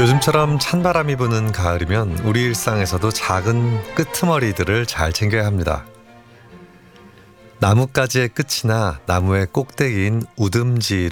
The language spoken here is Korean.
요즘처럼 찬바람이 부는 가을이면 우리 일상에서도 작은 끄트머리들을 잘 챙겨야 합니다. 나뭇가지의 끝이나 나무의 꼭대기인 우듬지